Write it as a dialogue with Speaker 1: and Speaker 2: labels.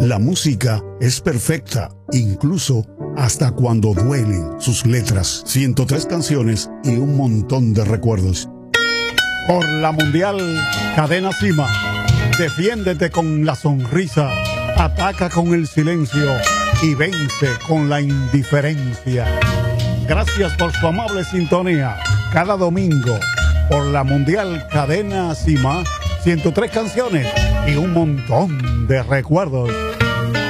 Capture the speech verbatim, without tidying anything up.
Speaker 1: La música es perfecta, incluso hasta cuando duelen sus letras. ciento tres canciones y un montón de recuerdos. Por la Mundial Cadena Cima, defiéndete con la sonrisa, ataca con el silencio y vence con la indiferencia. Gracias por su amable sintonía. Cada domingo, por la Mundial Cadena Cima, ciento tres canciones y un montón de recuerdos.